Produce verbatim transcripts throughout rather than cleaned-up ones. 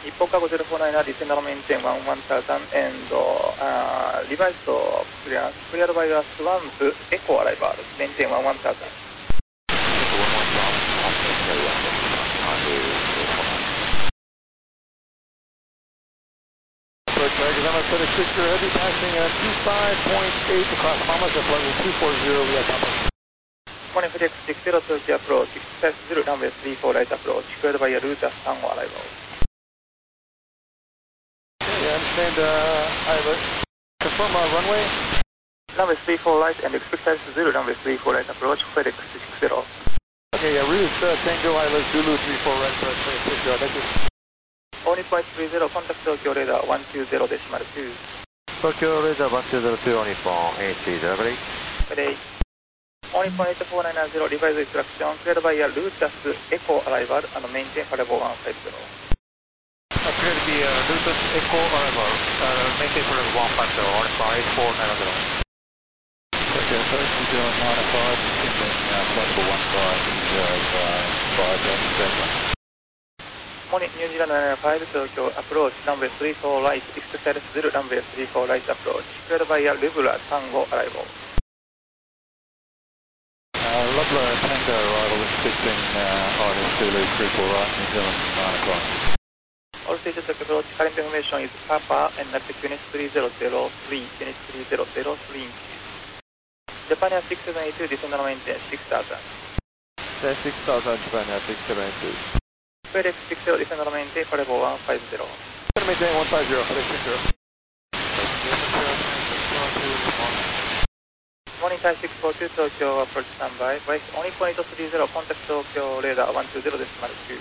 一方cargo zero four nine are descend on maintain one one thousand and uh, revised clearance cleared by the swamp echo arrival maintain one one thousand. November thirty-six, you're heavy passing uh, two five point eight across Mamas at level two four zero, we have Papa. Morning F X six zero Tokyo approach, six zero runway three four right approach, cleared by a Router Tango arrival. Okay, I understand, uh, I confirm uh, runway. Runway three four right and expect zero runway three four right approach, FedEx six zero. Okay, yeah, Route uh, Tango Island Zulu three four right approach, six zero, thank you. Only point three zero, contact Tokyo radar one two zero decimal two. Tokyo radar one two zero two, only point eight three zero, ready? Ready. Only point eight four nine zero, revised instruction, cleared by a Router Echo arrival and maintain Parago one five zero. Uh, clear the uh, Router Echo arrival, uh, maintain Parago one five zero, only point eight four nine zero. Okay, first New Zealand nine oh five, descending uh, flight one five zero five, and Morning New Zealand nine oh five, Tokyo approach, runway three four right, expect zero runway three four right approach, cleared by a regular Tango arrival. Uh, Lubla Tango arrival expecting uh, Island Zulu three four right, New Zealand nine o'clock. All stages of approach, current information is Papa and Natick unit three zero zero three, unit three zero zero three. Japan Air six seven eight two, descend on maintain six thousand. six thousand, Japan Air six seven eight two. FedEx six zero, descend on maintain Parago one five zero. Maintain one five zero, FedEx six zero. Morning Thai six four two, Tokyo approach standby. West only point three zero, contact Tokyo radar one two zero decimal two.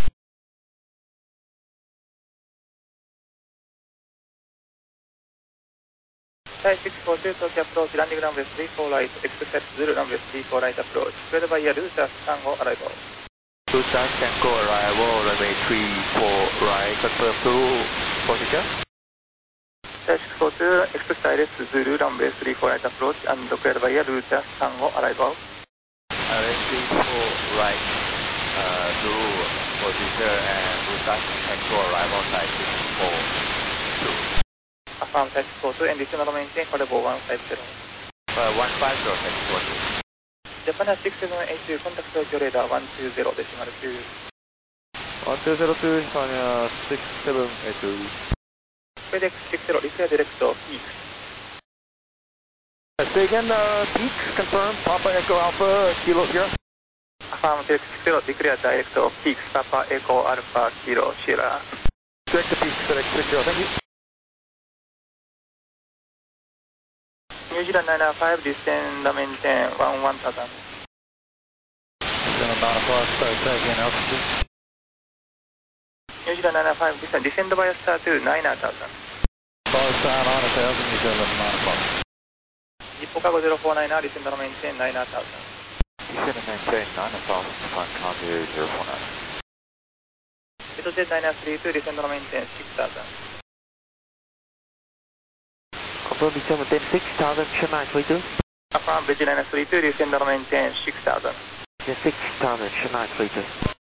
Thai six four two, Tokyo approach, landing runway three four right, expect zero runway three four right approach, cleared by a Router Tango arrival. Router Tango arrival, runway three four right, confirm to position. Thai six four two, expect direct Zulu runway three four right approach and cleared by a Router Tango arrival. Runway three four right, uh, Zulu position and Router Tango arrival, Thai six four two. Affirm Thai six four two and descend on maintain Parago one five zero. Uh, one five zero, Thai six four two. Japan Air six seven eight two, contact Tokyo radar one two zero decimal two. one two zero two, China six seven eight two. FedEx six zero, declare direct to peaks. Uh, say again, uh, peaks, confirm, Papa Echo Alpha, Kilo Sierra. Affirm FedEx six zero, declare direct to peaks, Papa Echo Alpha Kilo Sierra. Direct to peaks, FedEx six zero, thank you. New Zealand nine oh five, descend and maintain one one thousand. New Zealand nine oh five, start taking altitude. New Zealand nine oh five, descend, descend by a star to nine thousand. Five star nine thousand, New Zealand nine o'clock. Nippo Cargo zero four nine, descend and maintain nine thousand. Descend and maintain nine thousand, Japan County zero four nine. Jet nine three two, descend and maintain six thousand. Confirm descend maintain six thousand, Chennai three two. Affirm Jet nine three two, descend and maintain six thousand. six thousand, Chennai three two.